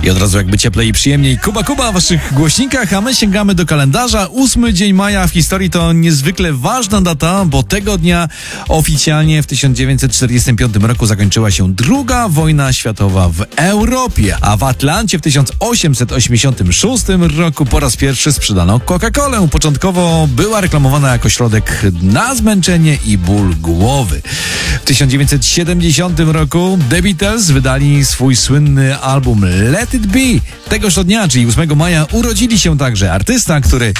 I od razu jakby cieplej i przyjemniej. Kuba w waszych głośnikach, a my sięgamy do kalendarza. 8 dzień maja w historii to niezwykle ważna data, bo tego dnia oficjalnie w 1945 roku zakończyła się II wojna światowa w Europie, a w Atlancie w 1886 roku po raz pierwszy sprzedano Coca-Colę. Początkowo była reklamowana jako środek na zmęczenie i ból głowy. W 1970 roku The Beatles wydali swój słynny album Let It Be. Tegoż to dnia, czyli 8 maja, urodzili się także artysta, który